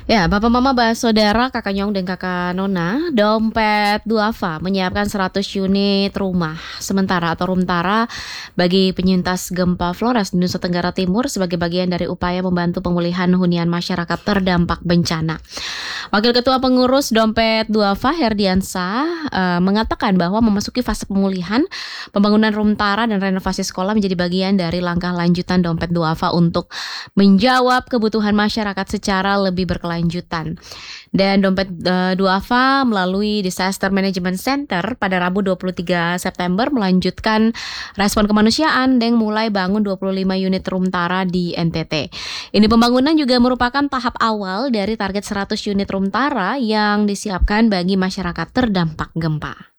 Ya, Bapak Mama Saudara, Kakak Nyong dan Kakak Nona, Dompet Duafa menyiapkan 100 unit rumah sementara atau rumtara bagi penyintas gempa Flores di Nusa Tenggara Timur sebagai bagian dari upaya membantu pemulihan hunian masyarakat terdampak bencana. Wakil Ketua Pengurus Dompet Duafa, Herdiansah, mengatakan bahwa memasuki fase pemulihan, pembangunan rumtara dan renovasi sekolah menjadi bagian dari langkah lanjutan Dompet Duafa untuk menjawab kebutuhan masyarakat secara lebih berkelanjutan. Dan Dompet Duafa melalui Disaster Management Center pada Rabu 23 September melanjutkan respon kemanusiaan dengan mulai bangun 25 unit rumtara di NTT. Ini pembangunan juga merupakan tahap awal dari target 100 unit rumtara yang disiapkan bagi masyarakat terdampak gempa.